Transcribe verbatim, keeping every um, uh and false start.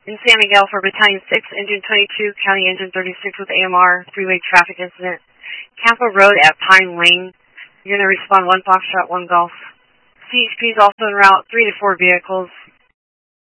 In San Miguel for Battalion six, Engine twenty-two, County Engine thirty-six with A M R, three-way traffic incident. Campo Road at Pine Lane. You're going to respond one Foxtrot, one Golf. C H P is also en route, three to four vehicles.